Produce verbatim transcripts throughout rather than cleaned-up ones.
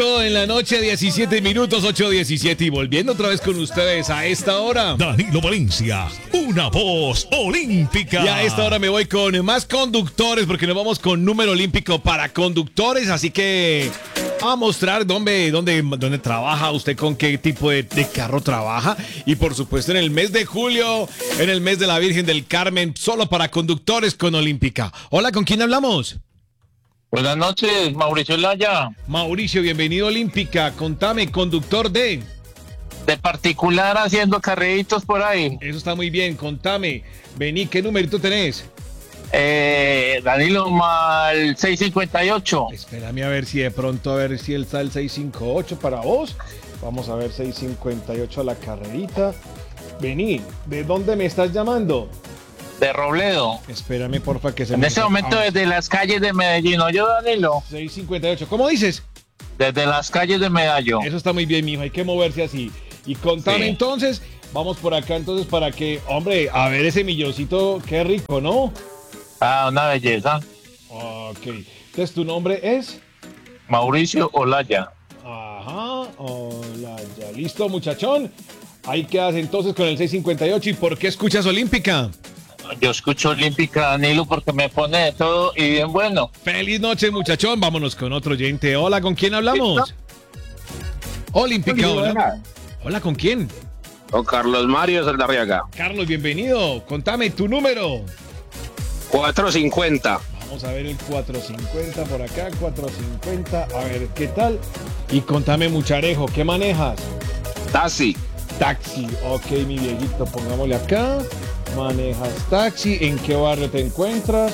En la noche, diecisiete minutos, ocho diecisiete, y volviendo otra vez con ustedes a esta hora. Danilo Valencia, una voz olímpica. Y a esta hora me voy con más conductores porque nos vamos con número olímpico para conductores, así que a mostrar dónde, dónde, dónde trabaja usted, con qué tipo de, de carro trabaja. Y por supuesto en el mes de julio, en el mes de la Virgen del Carmen, solo para conductores con Olímpica. Hola, ¿con quién hablamos? Buenas noches, Mauricio Laya. Mauricio, bienvenido a Olímpica. Contame, conductor de... De particular haciendo carreritos por ahí. Eso está muy bien, contame. Vení, ¿qué numerito tenés? Eh, Danilo mal seiscientos cincuenta y ocho. Espérame a ver si de pronto, a ver si él está el seiscientos cincuenta y ocho para vos. Vamos a ver, seiscientos cincuenta y ocho a la carrerita. Vení, ¿de dónde me estás llamando? De Robledo. Espérame, porfa, que se En me... este momento Ah, desde las calles de Medellín, ¿oye, Danilo? seiscientos cincuenta y ocho, ¿cómo dices? Desde las calles de Medallo. Eso está muy bien, mijo, hay que moverse así. Y contame Sí. entonces, vamos por acá entonces para que, hombre, a ver ese milloncito, qué rico, ¿no? Ah, una belleza. Ok, entonces tu nombre es... Mauricio Olaya. Ajá, hola, ya listo, muchachón. Ahí quedas entonces con el seiscientos cincuenta y ocho. ¿Y por qué escuchas Olímpica? Yo escucho Olímpica, Danilo, porque me pone de todo y bien bueno. Feliz noche, muchachón. Vámonos con otro oyente. Hola, ¿con quién hablamos? Olímpica, hola. Hola, ¿con quién? Con Carlos Mario Saldarriaga. Carlos, bienvenido. Contame tu número. cuatrocientos cincuenta. Vamos a ver el cuatrocientos cincuenta por acá, cuatrocientos cincuenta. A ver, ¿qué tal? Y contame, mucharejo, ¿qué manejas? Taxi. Taxi. Ok, mi viejito, pongámosle acá. Manejas taxi. ¿En qué barrio te encuentras?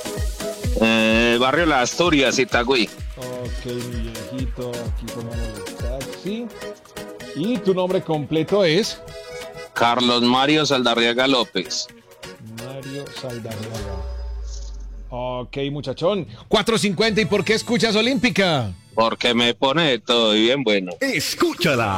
Eh, barrio La Asturias, Itagüí. Ok, mi viejito, aquí pongámosle taxi. ¿Y tu nombre completo es? Carlos Mario Saldarriaga López. Mario Saldarriaga. Ok, muchachón. cuatrocientos cincuenta. ¿Y por qué escuchas Olímpica? Porque me pone de todo y bien bueno. Escúchala.